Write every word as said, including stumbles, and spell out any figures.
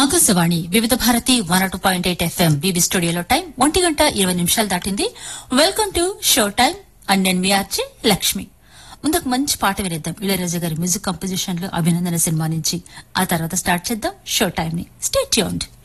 ఆకాశవాణి వివిధ Bharati one two point eight FM BB స్టూడియోలో time ఒంటి గంట ఇరవై నిమిషాలు దాటింది. Welcome to show time and నేను మీ ఆర్జే లక్ష్మి. ముందుకు మంచి పాట వినేద్దాం ఇళయరాజా గారి మ్యూజిక్ కంపోజిషన్ లో అభినందన సినిమా నుంచి. ఆ తర్వాత స్టార్ట్ చేద్దాం షో టైం ని. Stay tuned.